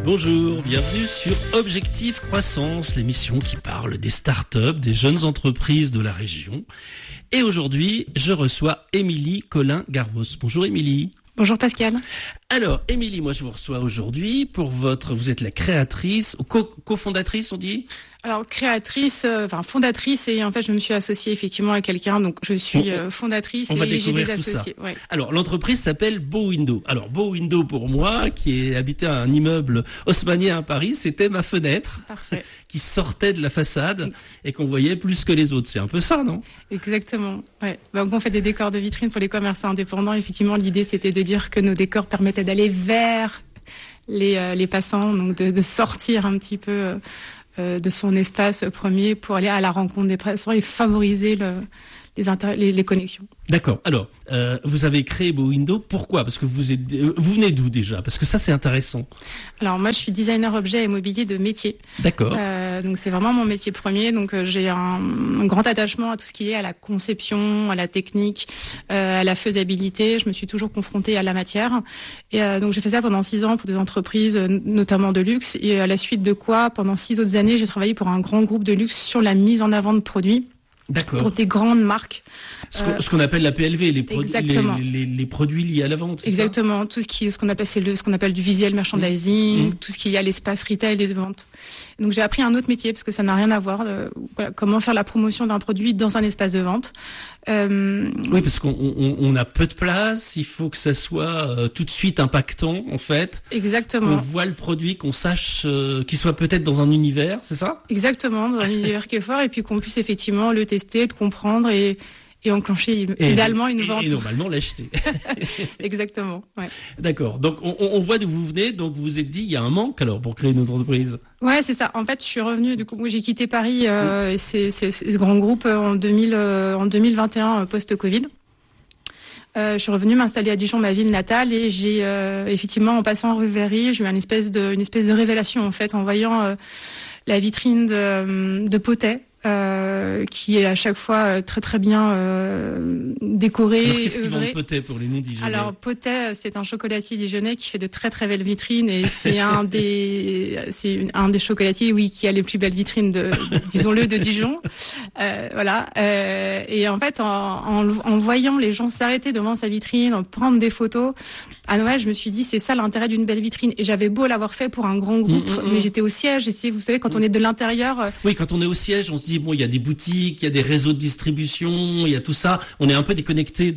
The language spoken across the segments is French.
Bonjour, bienvenue sur Objectif Croissance, l'émission qui parle des startups, des jeunes entreprises de la région. Et aujourd'hui, je reçois Émilie Collin-Garros. Bonjour Émilie. Bonjour Pascal. Alors Émilie, moi je vous reçois aujourd'hui pour vous êtes la créatrice, cofondatrice on dit ? Alors créatrice, fondatrice, et en fait je me suis associée effectivement à quelqu'un, donc je suis fondatrice et j'ai des associés. Ouais. Alors l'entreprise s'appelle Beau Window. Alors Beau Window pour moi, qui habitait à un immeuble haussmannien à Paris, c'était ma fenêtre qui sortait de la façade et qu'on voyait plus que les autres. C'est un peu ça, non ? Exactement. Ouais. Donc on fait des décors de vitrine pour les commerçants indépendants. Effectivement, l'idée c'était de dire que nos décors permettaient d'aller vers les passants, donc de sortir un petit peu de son espace premier pour aller à la rencontre des passants et favoriser les connexions. D'accord. Alors, vous avez créé Beau Window. Pourquoi ? Parce que vous venez d'où déjà ? Parce que ça, c'est intéressant. Alors, moi, je suis designer objet et mobilier de métier. D'accord. Donc, c'est vraiment mon métier premier. Donc, j'ai un grand attachement à tout ce qui est à la conception, à la technique, à la faisabilité. Je me suis toujours confrontée à la matière. Et donc, j'ai fait ça pendant 6 ans pour des entreprises, notamment de luxe. Et à la suite de quoi, pendant 6 autres années, j'ai travaillé pour un grand groupe de luxe sur la mise en avant de produits. D'accord. Pour des grandes marques. Ce qu'on appelle la PLV, les produits liés à la vente, c'est exactement. Tout ce qu'on appelle du visual merchandising, tout ce qui est à l'espace retail et de vente. Donc j'ai appris un autre métier parce que ça n'a rien à voir. Comment faire la promotion d'un produit dans un espace de vente. Oui, parce qu'on a peu de place. Il faut que ça soit tout de suite impactant, en fait. Exactement. Qu'on voit le produit, qu'on sache qu'il soit peut-être dans un univers, c'est ça ? Exactement, dans un univers qui est fort, et puis qu'on puisse effectivement le tester, le comprendre et enclencher idéalement une vente. Et normalement l'acheter. Exactement, ouais. D'accord. Donc on voit d'où vous venez, donc vous vous êtes dit il y a un manque alors pour créer une autre entreprise. Ouais, c'est ça. En fait, je suis revenue, du coup, moi, j'ai quitté Paris et ce grand groupe en 2021 post-Covid. Je suis revenue m'installer à Dijon, ma ville natale, et j'ai effectivement, en passant rue Verrier, j'ai eu une espèce de révélation en fait en voyant la vitrine de Potet. Qui est à chaque fois très très bien décoré. Alors qu'est-ce qu'ils vendent Potet pour les non-dijonnais ? Alors Potet, c'est un chocolatier dijonnais qui fait de très très belles vitrines, et c'est un des chocolatiers, oui, qui a les plus belles vitrines disons-le, de Dijon. Voilà. Et en fait, en voyant les gens s'arrêter devant sa vitrine, prendre des photos, à Noël, je me suis dit c'est ça l'intérêt d'une belle vitrine. Et j'avais beau l'avoir fait pour un grand groupe, mais j'étais au siège. Et vous savez, quand on est de l'intérieur. Oui, quand on est au siège, on se dit bon, il y a des boutiques, il y a des réseaux de distribution, il y a tout ça. On est un peu déconnecté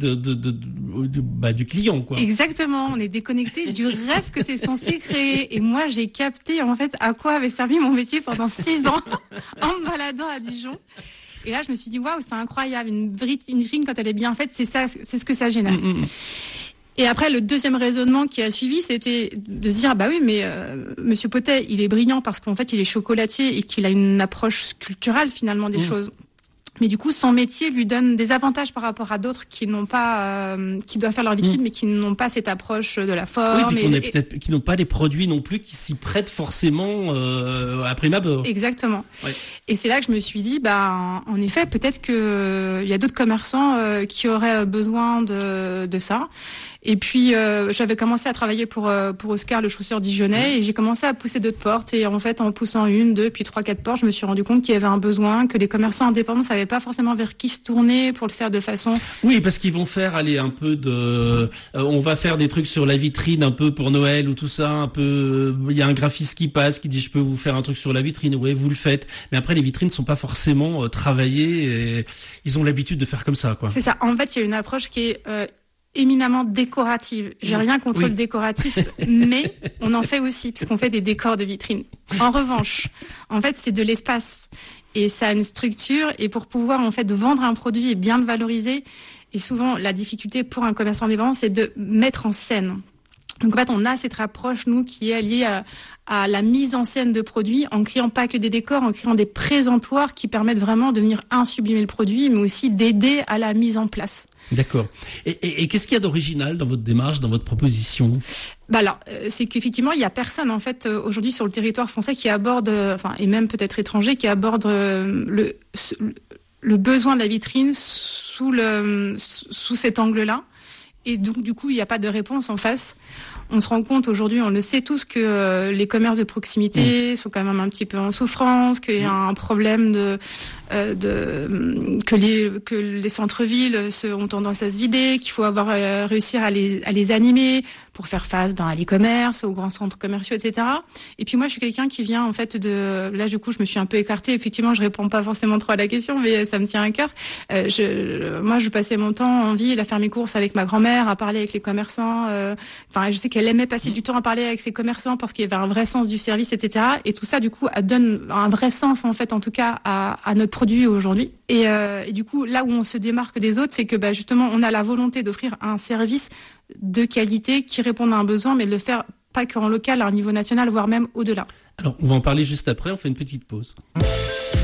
du client, quoi. Exactement, on est déconnecté du rêve que c'est censé créer. Et moi, j'ai capté en fait à quoi avait servi mon métier pendant 6 ans en me baladant à Dijon. Et là, je me suis dit waouh, c'est incroyable, une vitrine quand elle est bien faite, c'est ça, c'est ce que ça génère. Et après, le deuxième raisonnement qui a suivi, c'était de se dire, bah oui, mais Monsieur Potet, il est brillant parce qu'en fait, il est chocolatier et qu'il a une approche culturelle finalement des choses. Mais du coup, son métier lui donne des avantages par rapport à d'autres qui n'ont pas, qui doivent faire leur vitrine, mais qui n'ont pas cette approche de la forme. Oui, qui n'ont pas des produits non plus qui s'y prêtent forcément à prime abord. Exactement. Ouais. Et c'est là que je me suis dit, bah, en effet, peut-être que il y a d'autres commerçants qui auraient besoin de ça. Et puis j'avais commencé à travailler pour Oscar, le chausseur dijonnais, et j'ai commencé à pousser d'autres portes. Et en fait, en poussant 1, 2, puis 3, 4 portes, je me suis rendu compte qu'il y avait un besoin, que les commerçants indépendants ne savaient pas forcément vers qui se tourner pour le faire de façon. Oui, parce qu'ils vont faire aller un peu on va faire des trucs sur la vitrine un peu pour Noël ou tout ça, un peu. Il y a un graphiste qui passe qui dit je peux vous faire un truc sur la vitrine. Oui, vous le faites. Mais après, les vitrines sont pas forcément travaillées. Et ils ont l'habitude de faire comme ça, quoi. C'est ça. En fait, il y a une approche qui est éminemment décorative. J'ai rien contre le décoratif, mais on en fait aussi, puisqu'on fait des décors de vitrine. En revanche, en fait, c'est de l'espace. Et ça a une structure, et pour pouvoir, en fait, vendre un produit et bien le valoriser, et souvent, la difficulté pour un commerçant indépendant, c'est de mettre en scène. Donc, en fait, on a cette approche, nous, qui est liée à la mise en scène de produits, en créant pas que des décors, en créant des présentoirs qui permettent vraiment de venir sublimer le produit, mais aussi d'aider à la mise en place. D'accord. Et qu'est-ce qu'il y a d'original dans votre démarche, dans votre proposition ? Bah alors, c'est qu'effectivement, il y a personne en fait aujourd'hui sur le territoire français qui aborde, et même peut-être étranger, qui aborde le besoin de la vitrine sous cet angle-là. Et donc, du coup, il n'y a pas de réponse en face. on se rend compte aujourd'hui, on le sait tous, que les commerces de proximité sont quand même un petit peu en souffrance, qu'il y a un problème que les centres-villes ont tendance à se vider, qu'il faut réussir à les animer pour faire face à l'e-commerce, aux grands centres commerciaux, etc. Et puis moi, je suis quelqu'un qui vient en fait là du coup, je me suis un peu écartée. Effectivement, je réponds pas forcément trop à la question, mais ça me tient à cœur. Moi, je passais mon temps en ville à faire mes courses avec ma grand-mère, à parler avec les commerçants. Je sais qu'elle aimait passer du temps à parler avec ses commerçants parce qu'il y avait un vrai sens du service, etc. Et tout ça, du coup, donne un vrai sens en fait, en tout cas, à notre produit aujourd'hui. Et du coup, là où on se démarque des autres, c'est que justement, on a la volonté d'offrir un service de qualité qui répond à un besoin, mais de le faire pas qu'en local, à un niveau national, voire même au-delà. Alors, on va en parler juste après, on fait une petite pause.